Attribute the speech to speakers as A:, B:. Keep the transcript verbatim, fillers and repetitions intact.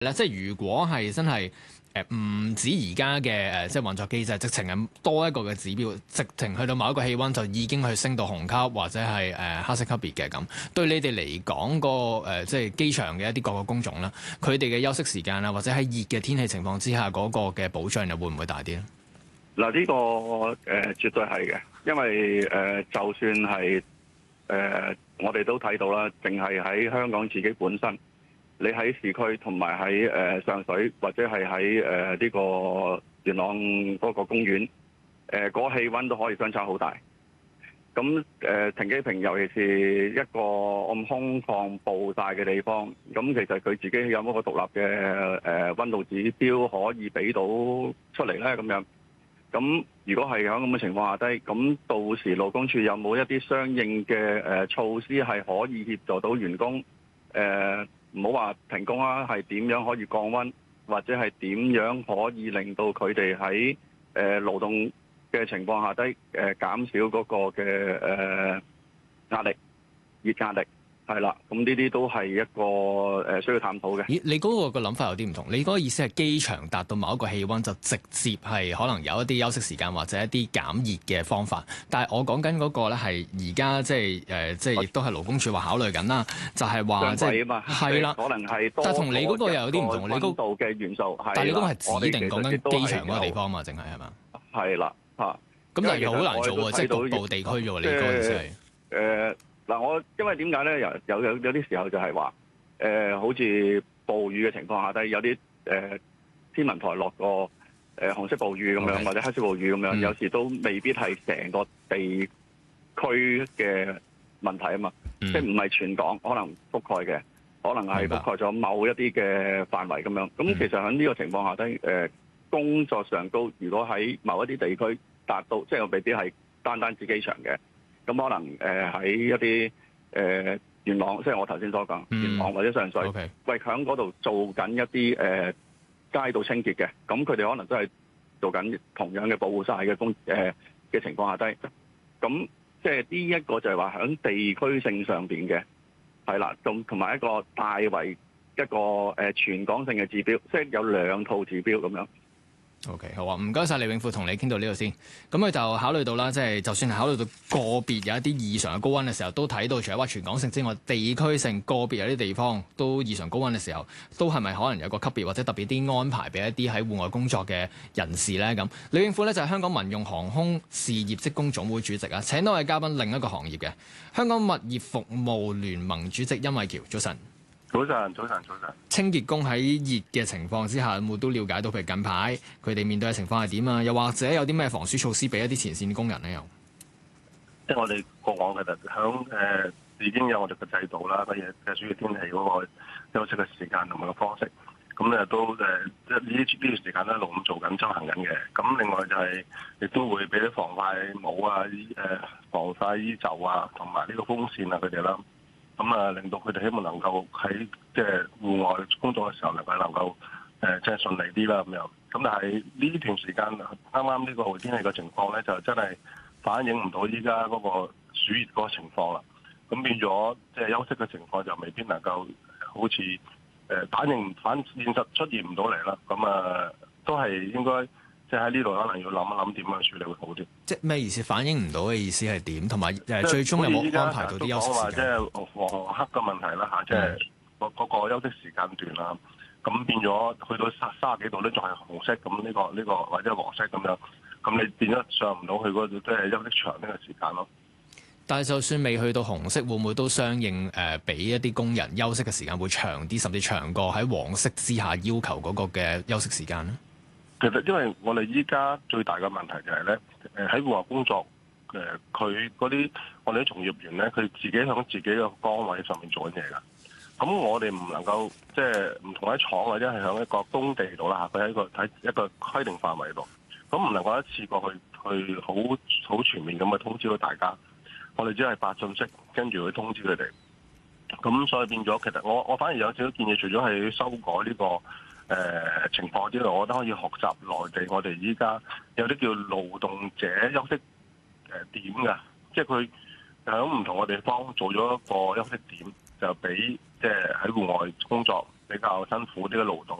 A: 咧，即係如果係真係誒唔止而家嘅誒，即係運作機制，直情係多一個嘅指標，直情去到某一個氣温就已經去升到紅級或者係誒、呃、黑色級別嘅咁。對你哋嚟講，個誒、呃、即係機場嘅一啲各個工種啦，佢哋嘅休息時間啊，或者喺熱嘅天氣情況之下，嗰、那個嘅保障又會唔會大啲咧？
B: 嗱、這個，呢個誒絕對係嘅，因為誒、呃、就算係誒、呃、我哋都睇到啦，淨係喺香港自己本身。你喺市區同埋喺誒上水或者係喺誒呢個元朗嗰個公園，誒、呃、嗰、那個氣温都可以相差好大。咁誒、呃、停機坪尤其是一個咁空曠暴曬嘅地方，咁其實佢自己有冇個獨立嘅誒温度指標可以俾到出嚟咧？咁樣，咁如果係喺咁嘅情況下低，咁到時勞工處有冇一啲相應嘅誒、呃、措施係可以協助到員工誒？呃唔好話停工啦，係點樣可以降溫，或者係點樣可以令到佢哋喺誒勞動嘅情況下低誒、呃、減少嗰個嘅誒、呃、壓力、熱壓力，係啦。咁呢啲都係一個誒、呃、需要探討嘅。
A: 咦，你嗰個個諗法有啲唔同。你嗰個意思係機場達到某一個氣温就直接係可能有一啲休息時間或者一啲減熱嘅方法。但係我講緊嗰個咧係而家即係誒，即係亦都係勞工處話考慮緊啦，就係話即係係啦，
B: 可能係多。
A: 但係同你嗰個又有啲唔同。你嗰
B: 度嘅元素，
A: 但係你嗰個係指定講緊機場嗰個地方嘛？淨係係嘛？
B: 係啦嚇。
A: 咁但係又好難做喎，即係局部地區啫喎。你嗰個意思係
B: 誒嗱，我因為點解咧？有有有有啲時候就係話。誒、呃，好似暴雨嘅情況下，但係有啲誒、呃、天文台落個誒、呃、紅色暴雨咁樣，okay. 或者黑色暴雨咁樣，嗯、有時都未必係成個地區嘅問題啊嘛，嗯、即係唔係全港可能覆蓋嘅，可能係覆蓋咗某一啲嘅範圍咁樣。咁其實喺呢個情況下咧，誒、呃、工作上高，如果喺某一啲地區達到，即係未必係單單指機場嘅，咁可能誒喺、呃、一啲誒。呃元朗，即係我頭先所講，元朗或者上水，喂喺嗰度做緊一啲誒、呃、街道清潔嘅，咁佢哋可能都係做緊同樣嘅保護曬嘅工誒嘅、呃、情況下低，咁即係呢一個就係話喺地區性上邊嘅，係啦，同同埋一個大為一個誒、呃、全港性嘅指標，即係有兩套指標咁樣。
A: O.K. 好啊，唔該晒李永富，同你傾到呢度先。咁佢就考慮到啦，即係就算係考慮到個別有一啲異常嘅高溫嘅時候，都睇到除咗話全港性之外，地區性個別有啲地方都異常高溫嘅時候，都係咪可能有個級別或者特別啲安排俾一啲喺戶外工作嘅人士咧？咁李永富咧就係香港民用航空事業職工總會主席啊。請多位嘉賓，另一個行業嘅香港物業服務聯盟主席殷偉橋，早晨。
C: 早晨，早晨，早晨。
A: 清潔工喺熱嘅情況之下，有冇都了解到譬如近排佢哋面對嘅情況係點啊？又或者有啲咩防暑措施俾一啲前線工人咧？又
C: 即係我哋過往其實響誒已經有我哋嘅制度啦，乜嘢嘅暑熱天氣嗰個休息嘅時間同埋個方式，咁咧都誒即係呢呢段時間咧一路咁做緊執行緊嘅。咁另外就係、是、亦都會俾啲防曬帽啊、誒防曬衣袖啊，同埋呢個風扇啊佢哋啦。咁啊，令到佢哋希望能夠喺即係戶外工作嘅時候，能夠能夠誒即係順利啲啦咁樣。咁但係呢段時間啱啱呢個天氣嘅情況咧，就真係反映唔到依家嗰個暑熱嗰個情況啦。咁變咗即係休息嘅情況就未必能夠好似誒反映反現實出現唔到嚟啦。咁啊，都係應該。即係喺呢度可能要諗一諗點樣處理會好啲。即係
A: 咩意思？反映唔到嘅意思係點？同埋誒最終有冇安排到啲休息時間？
C: 即係黃黑嘅問題啦嚇，即係嗰嗰個休息時間段啦。咁變咗去到三三十幾度咧，仲係紅色咁呢個呢個或者黃色咁樣。咁你變咗上唔到去嗰度，即係休息長呢個時間咯。
A: 但係就算未去到紅色，會唔會都相應誒俾一啲工人休息嘅時間會長啲，甚至長過喺黃色之下要求嗰個嘅休息時間咧？
C: 其實因為我哋依家最大嘅問題就係咧，誒喺戶外工作，誒佢嗰啲我哋啲從業員咧，佢自己喺自己嘅崗位上面做緊嘢㗎。咁我哋唔能夠即係唔同喺廠或者係喺一個工地度啦，佢喺一個喺一個規定範圍度，咁唔能夠一次過去去好好全面咁去通知到大家。我哋只係發信息，跟住去通知佢哋。咁所以變咗，其實我我反而有少少建議，除咗係修改呢個。誒、呃、情況之外，我覺得可以學習內地，我哋依家有啲叫勞動者休息誒點㗎，即係佢喺唔同嘅地方做咗一個休息點，就俾即係喺戶外工作比較辛苦啲嘅勞動